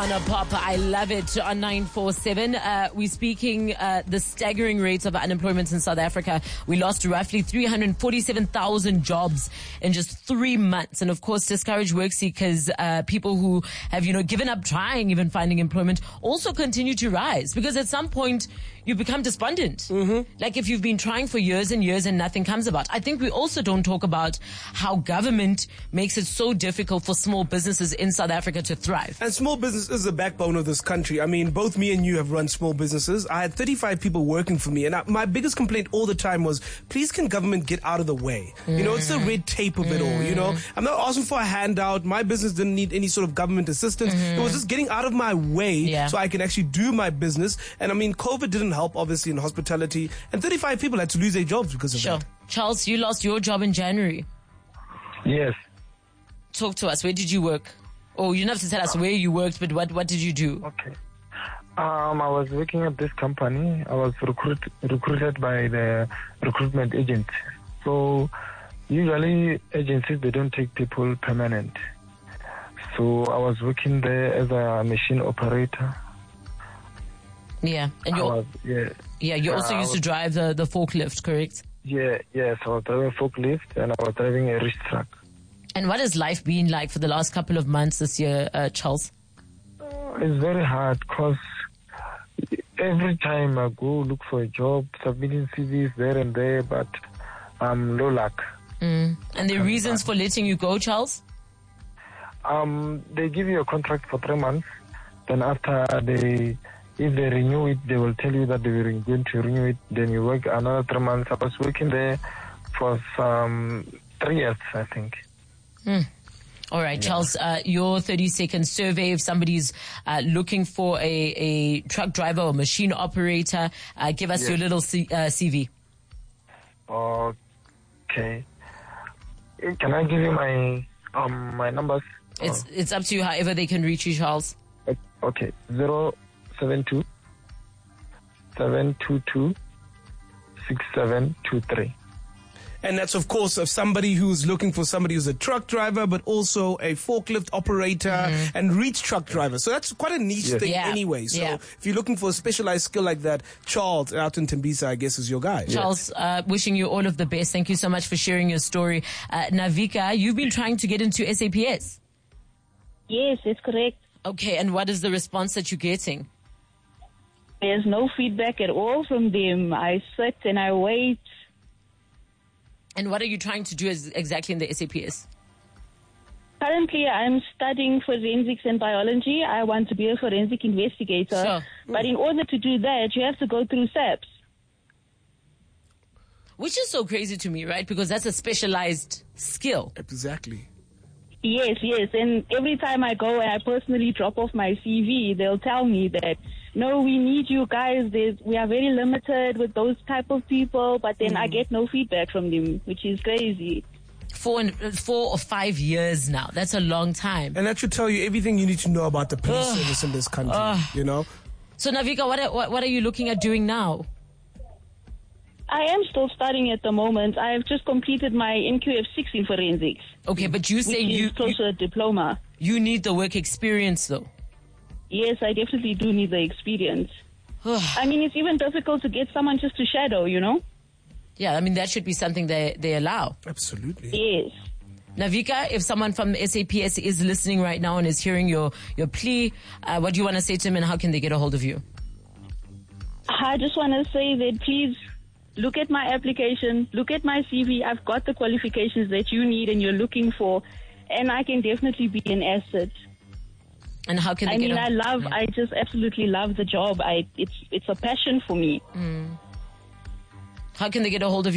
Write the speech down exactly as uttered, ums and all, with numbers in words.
Rihanna Pop, I love it on nine four seven. Uh, we're speaking uh, the staggering rates of unemployment in South Africa. We lost roughly three hundred forty-seven thousand jobs in just three months. And of course, discouraged work seekers, uh, people who have, you know, given up trying even finding employment, also continue to rise, because at some point you become despondent. Mm-hmm. Like if you've been trying for years and years and nothing comes about. I think we also don't talk about how government makes it so difficult for small businesses in South Africa to thrive. And small business is the backbone of this country. I mean, both me and you have run small businesses. I had thirty-five people working for me, and I, my biggest complaint all the time was, please can government get out of the way? Mm. You know, it's the red tape of it all, you know? I'm not asking for a handout. My business didn't need any sort of government assistance. Mm-hmm. It was just getting out of my way yeah. so I can actually do my business. And I mean, COVID didn't help, obviously, in hospitality. And thirty-five people had to lose their jobs because of sure. that. Charles, you lost your job in January. Yes. Talk to us. Where did you work? Oh, you don't have to tell us where you worked, but what, what did you do? Okay. Um, I was working at this company. I was recruit, recruited by the recruitment agent. So usually agencies, they don't take people permanent. So I was working there as a machine operator. Yeah. And you was, yeah. Yeah, you also uh, used was, to drive the, the forklift, correct? Yeah, yes. I was driving a forklift and I was driving a reach truck. And what has life been like for the last couple of months this year, uh, Charles? Uh, it's very hard because every time I go look for a job, submitting C Vs there and there, but I'm low luck. Mm. And the reasons back. for letting you go, Charles? Um, they give you a contract for three months. Then after they, if they renew it, they will tell you that they were going to renew it. Then you work another three months. I was working there for some three years, I think. Mm. All right, yeah. Charles, uh, your thirty second survey, if somebody's uh, looking for a, a truck driver or machine operator, uh, give us yes. your little C, uh, C V. Okay. Can I give you my um my numbers? It's oh. it's up to you however they can reach you, Charles. Okay. Zero seven two seven two two six seven two three. And that's, of course, of somebody who's looking for somebody who's a truck driver, but also a forklift operator mm-hmm. and reach truck driver. So that's quite a niche yes. thing yeah. anyway. So yeah. if you're looking for a specialized skill like that, Charles out in Tembisa, I guess, is your guy. Charles, yes. uh, wishing you all of the best. Thank you so much for sharing your story. Uh, Navika, you've been trying to get into S A P S. Yes, that's correct. Okay, and what is the response that you're getting? There's no feedback at all from them. I sit and I wait. And what are you trying to do as exactly in the S A P S? Currently, I'm studying forensics and biology. I want to be a forensic investigator. Sure. But in order to do that, you have to go through S A P S. Which is so crazy to me, right? Because that's a specialized skill. Exactly. Yes, yes. And every time I go and I personally drop off my C V, they'll tell me that, no, we need you guys. There's, we are very limited with those type of people. But then mm. I get no feedback from them, which is crazy. Four, and, four or five years now. That's a long time. And that should tell you everything you need to know about the police Ugh. service in this country, Ugh. you know? So, Navika, what, what, what are you looking at doing now? I am still studying at the moment. I have just completed my N Q F six in forensics. Okay, but you say which you... is close to a diploma. You need the work experience, though. Yes, I definitely do need the experience. I mean, it's even difficult to get someone just to shadow, you know? Yeah, I mean, that should be something they, they allow. Absolutely. Yes. Navika, if someone from S A P S is listening right now and is hearing your, your plea, uh, what do you want to say to them and how can they get a hold of you? I just want to say that please look at my application, look at my C V. I've got the qualifications that you need and you're looking for, and I can definitely be an asset. And how can they I get mean, a- I love, yeah. I just absolutely love the job. I, it's, it's a passion for me. Mm. How can they get a hold of you?